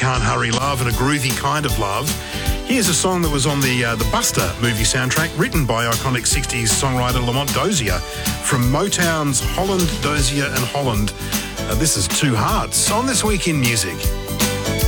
Can't Hurry Love and a groovy kind of love. Here's a song that was on the Buster movie soundtrack, written by iconic 60s songwriter Lamont Dozier from Motown's Holland, Dozier and Holland. This is Two Hearts on This Week in Music.